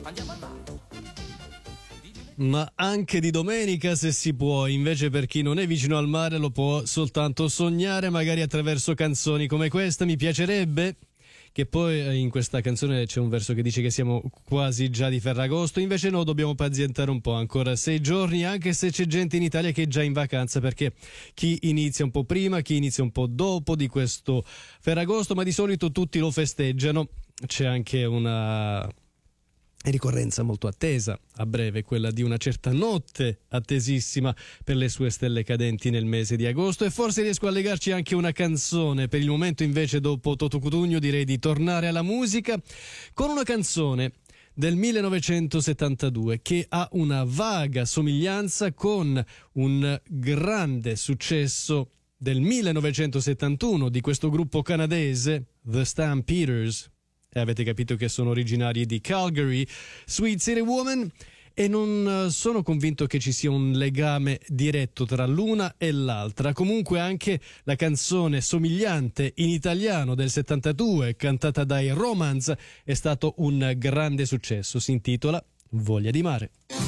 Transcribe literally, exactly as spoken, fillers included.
Andiamo al mare. Ma anche di domenica se si può, invece per chi non è vicino al mare lo può soltanto sognare, magari attraverso canzoni come questa. Mi piacerebbe che poi in questa canzone c'è un verso che dice che siamo quasi già di Ferragosto, invece no, dobbiamo pazientare un po', ancora sei giorni, anche se c'è gente in Italia che è già in vacanza, perché chi inizia un po' prima, chi inizia un po' dopo di questo Ferragosto, ma di solito tutti lo festeggiano. C'è anche una ricorrenza molto attesa a breve, quella di una certa notte attesissima per le sue stelle cadenti nel mese di agosto, e forse riesco a legarci anche una canzone. Per il momento invece, dopo Toto Cutugno, direi di tornare alla musica con una canzone del millenovecentosettantadue che ha una vaga somiglianza con un grande successo del millenovecentosettantuno di questo gruppo canadese, The Stampeders. E avete capito che sono originari di Calgary, Sweet City Woman, e non sono convinto che ci sia un legame diretto tra l'una e l'altra. Comunque anche la canzone somigliante in italiano del settantadue, cantata dai Romance, è stato un grande successo. Si intitola Voglia di mare.